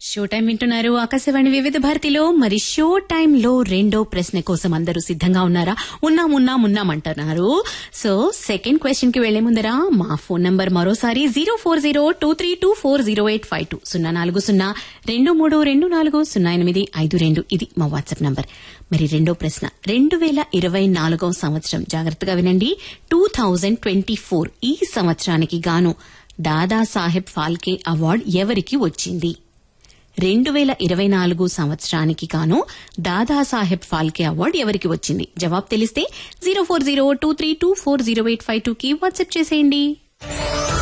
Show time వింటున్నారు ఆకాశవాణి వివిధ భారతిలో. మరి షో టైంలో రెండో ప్రశ్న కోసం అందరూ సిద్ధంగా ఉన్నారా? ఉన్నామంటున్నారు. సో సెకండ్ క్వశ్చన్ కి వెళ్లే ముందరా మా ఫోన్ నంబర్ మరోసారి 040232408520 04023240852. ఇది మా వాట్సాప్ నంబర్. మరి రెండో ప్రశ్న 2024వ సంవత్సరం, జాగ్రత్తగా వినండి, 2024 ఈ సంవత్సరానికి గాను దాదాసాహెబ్ ఫాల్కే అవార్డు ఎవరికి వచ్చింది? 2024 సంవత్సరానికి గాను దాదాసాహెబ్ ఫాల్కే అవార్డు ఎవరికి వచ్చింది? జవాబు తెలిస్తే 040232408522 కి వాట్సాప్ చేసేయండి.